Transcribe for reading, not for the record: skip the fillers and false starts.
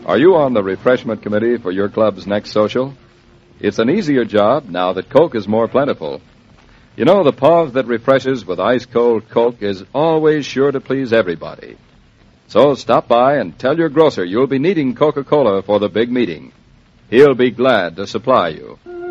Are you on the refreshment committee for your club's next social? It's an easier job now that Coke is more plentiful. You know, the pause that refreshes with ice-cold Coke is always sure to please everybody. So stop by and tell your grocer you'll be needing Coca-Cola for the big meeting. He'll be glad to supply you.